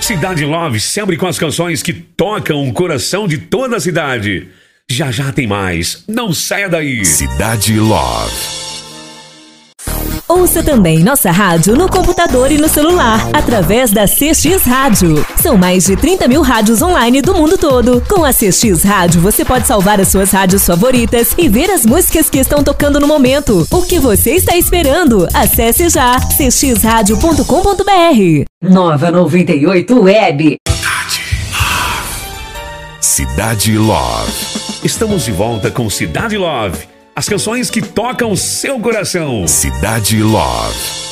Cidade Love, sempre com as canções que tocam o coração de toda a cidade. Já já tem mais, não saia daí. Cidade Love. Ouça também nossa rádio no computador e no celular, através da CX Rádio. São mais de 30 mil rádios online do mundo todo. Com a CX Rádio, você pode salvar as suas rádios favoritas e ver as músicas que estão tocando no momento. O que você está esperando? Acesse já cxradio.com.br. Nova 98 Web. Cidade Love. Estamos de volta com Cidade Love. As canções que tocam seu coração. Cidade Love.